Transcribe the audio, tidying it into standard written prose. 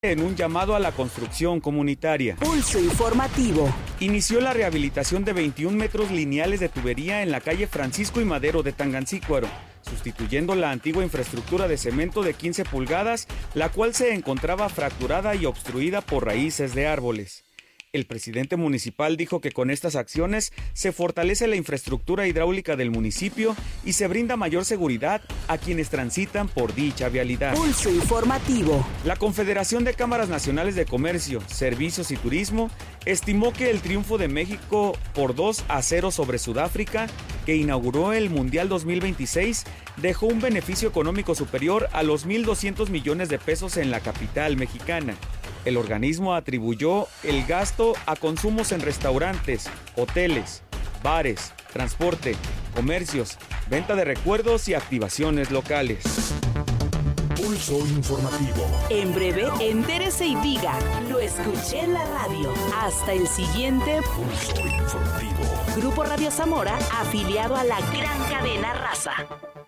en un llamado a la construcción comunitaria. Pulso informativo. Inició la rehabilitación de 21 metros lineales de tubería en la calle Francisco y Madero de Tangancícuaro, sustituyendo la antigua infraestructura de cemento de 15 pulgadas, la cual se encontraba fracturada y obstruida por raíces de árboles. El presidente municipal dijo que con estas acciones se fortalece la infraestructura hidráulica del municipio y se brinda mayor seguridad a quienes transitan por dicha vialidad. Pulso informativo. La Confederación de Cámaras Nacionales de Comercio, Servicios y Turismo estimó que el triunfo de México por 2-0 sobre Sudáfrica, que inauguró el Mundial 2026, dejó un beneficio económico superior a los 1.200 millones de pesos en la capital mexicana. El organismo atribuyó el gasto a consumos en restaurantes, hoteles, bares, transporte, comercios, venta de recuerdos y activaciones locales. Pulso informativo. En breve, entérese y diga, lo escuché en la radio. Hasta el siguiente Pulso informativo. Grupo Radio Zamora, afiliado a la gran cadena Raza.